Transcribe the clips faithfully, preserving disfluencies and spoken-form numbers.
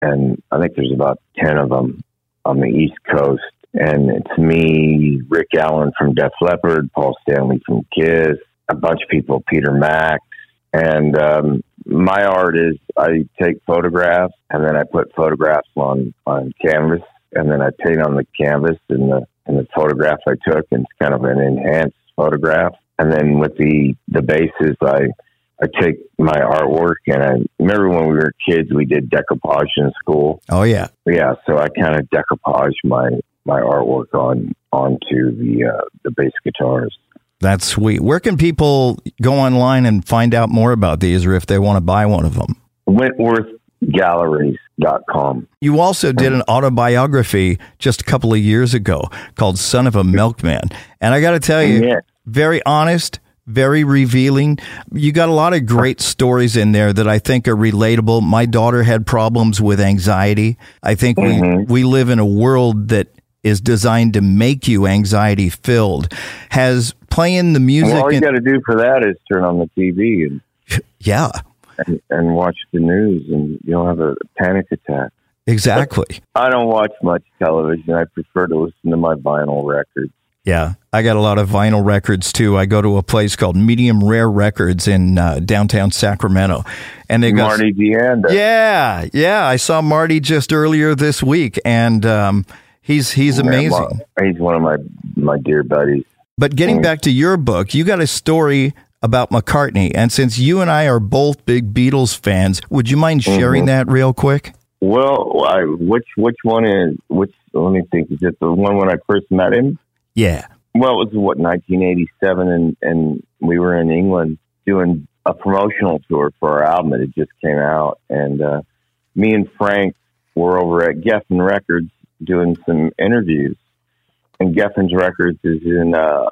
and I think there's about ten of them on the East Coast. And it's me, Rick Allen from Def Leppard, Paul Stanley from Kiss, a bunch of people, Peter Max. And um, my art is I take photographs, and then I put photographs on, on canvas, and then I paint on the canvas in the in the photograph I took, and it's kind of an enhanced photograph. And then with the, the bases, I I take my artwork, and I remember when we were kids, we did decoupage in school. Oh, yeah. Yeah, so I kind of decoupage my, my artwork on onto the uh, the bass guitars. That's sweet. Where can people go online and find out more about these, or if they want to buy one of them? Wentworth Galleries dot com. You also did an autobiography just a couple of years ago called Son of a Milkman. And I got to tell you, Yeah. very honest, very revealing. You got a lot of great stories in there that I think are relatable. My daughter had problems with anxiety. I think Mm-hmm. we, we live in a world that is designed to make you anxiety filled. Has playing the music... Well, all you and- got to do for that is turn on the T V and, yeah, and and watch the news, and you'll have a panic attack. exactly. I don't watch much television. I prefer to listen to my vinyl records. Yeah, I got a lot of vinyl records too. I go to a place called Medium Rare Records in uh, downtown Sacramento, and they go, Marty Deanda. yeah, yeah. I saw Marty just earlier this week, and um, he's he's amazing. He's one of my my dear buddies. But getting back to your book, you got a story about McCartney, and since you and I are both big Beatles fans, would you mind sharing Mm-hmm. that real quick? Well, I, which which one is which? Let me think. Is it the one when I first met him? Yeah. Well, it was what nineteen eighty-seven, and and we were in England doing a promotional tour for our album that had just came out, and uh, me and Frank were over at Geffen Records doing some interviews. And Geffen's Records is in uh,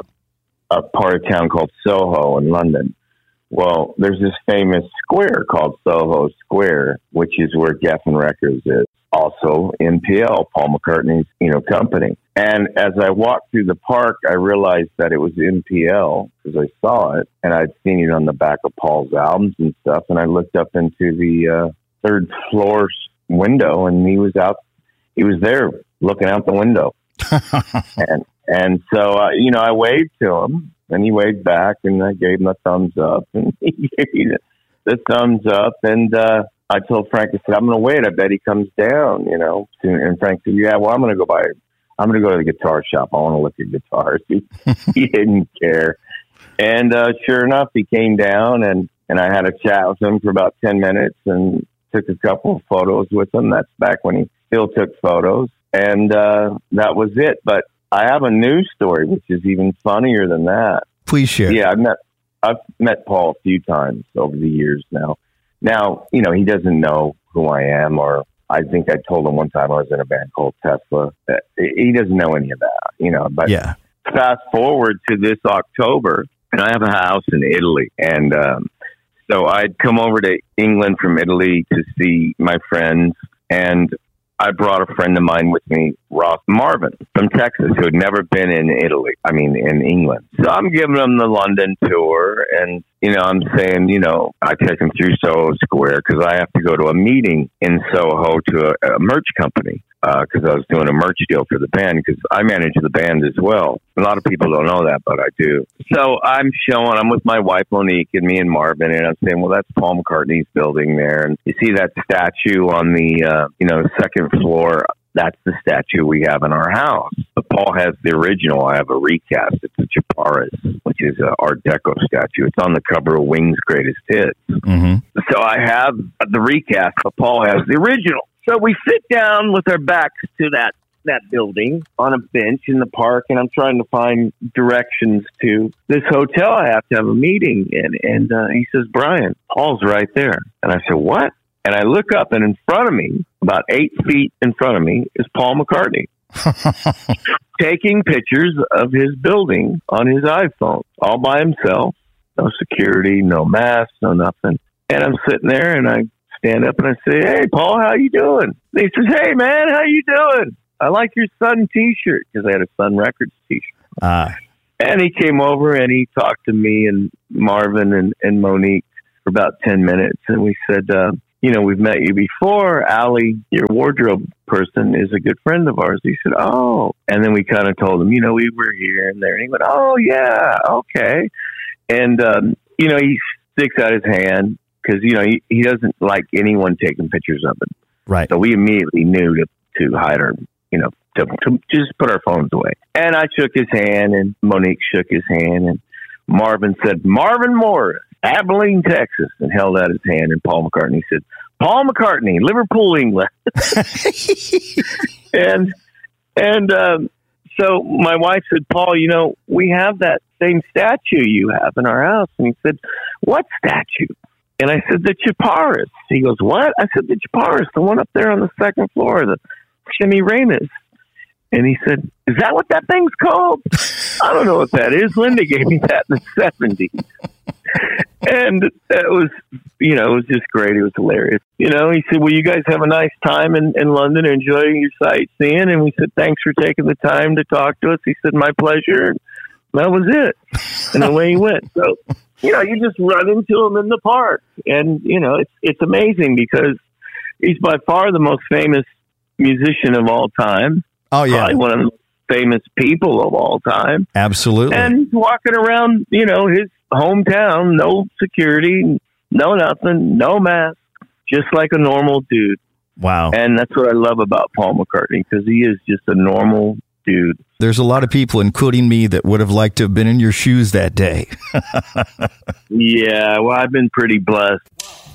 a part of town called Soho in London. Well, there's this famous square called Soho Square, which is where Geffen Records is. Also M P L, Paul McCartney's, you know, company. And as I walked through the park, I realized that it was M P L because I saw it, and I'd seen it on the back of Paul's albums and stuff. And I looked up into the uh, third floor window, and he was out. He was there looking out the window. and and so uh, you know, I waved to him, and he waved back, and I gave him a thumbs up, and he gave me the, the thumbs up, and uh, I told Frank, I said, I'm going to wait. I bet he comes down, you know. And Frank said, yeah, well, I'm going to go by. I'm going to go to the guitar shop. I want to look at guitars. He, he didn't care, and uh, sure enough, he came down, and and I had a chat with him for about ten minutes, and took a couple of photos with him. That's back when he still took photos. And uh, that was it. But I have a news story, which is even funnier than that. Please share. Yeah, I've met I've met Paul a few times over the years now. Now, you know, he doesn't know who I am, or I think I told him one time I was in a band called Tesla. He doesn't know any of that, you know. But Yeah. fast forward to this October, and I have a house in Italy. And um, so I'd come over to England from Italy to see my friends, and I brought a friend of mine with me, Ross Marvin from Texas, who had never been in Italy. I mean, in England. So I'm giving him the London tour, and, you know, I'm saying, you know, I take him through Soho Square because I have to go to a meeting in Soho to a, a merch company because uh, I was doing a merch deal for the band because I manage the band as well. A lot of people don't know that, but I do. So I'm showing, I'm with my wife, Monique, and me and Marvin, and I'm saying, well, that's Paul McCartney's building there. And you see that statue on the, uh, you know, second floor? That's the statue we have in our house. But Paul has the original. I have a recast. It's a Chaparras, which is an Art Deco statue. It's on the cover of Wings' Greatest Hits. Mm-hmm. So I have the recast, but Paul has the original. So we sit down with our backs to that, that building on a bench in the park, and I'm trying to find directions to this hotel I have to have a meeting in. And uh, he says, Brian, Paul's right there. And I said, what? And I look up, and in front of me, about eight feet in front of me, is Paul McCartney taking pictures of his building on his iPhone, all by himself. No security, no mask, no nothing. And I'm sitting there, and I stand up and I say, hey, Paul, how you doing? And he says, hey, man, how you doing? I like your Sun T-shirt, because I had a Sun Records T-shirt. Ah. And he came over, and he talked to me and Marvin and, and Monique for about ten minutes. And we said, uh, you know, we've met you before. Allie, your wardrobe person, is a good friend of ours. He said, oh. And then we kind of told him, you know, we were here and there. And he went, oh, yeah, okay. And, um, you know, he sticks out his hand because, you know, he, he doesn't like anyone taking pictures of him. Right. So we immediately knew to, to hide our, you know, to, to just put our phones away. And I shook his hand, and Monique shook his hand, and Marvin said, Marvin Morris, Abilene, Texas, and held out his hand. And Paul McCartney said, Paul McCartney, Liverpool, England. and and um, so my wife said, Paul, you know, we have that same statue you have in our house. And he said, what statue? And I said, the Chaparras. He goes, what? I said, the Chaparras, the one up there on the second floor, the Semiramis. And he said, is that what that thing's called? I don't know what that is. Linda gave me that in the seventies. And it was, you know, it was just great. It was hilarious. You know, he said, well, you guys have a nice time in, in London, enjoying your sightseeing. And we said, thanks for taking the time to talk to us. He said, my pleasure. And that was it. And away he went. So, you know, you just run into him in the park. And, you know, it's it's amazing because he's by far the most famous musician of all time. Oh, yeah. Probably one of the most famous people of all time. Absolutely. And he's walking around, you know, his hometown, no security, no nothing, no mask, just like a normal dude. Wow. And that's what I love about Paul McCartney, because he is just a normal dude. There's a lot of people, including me, that would have liked to have been in your shoes that day. Yeah, well, I've been pretty blessed.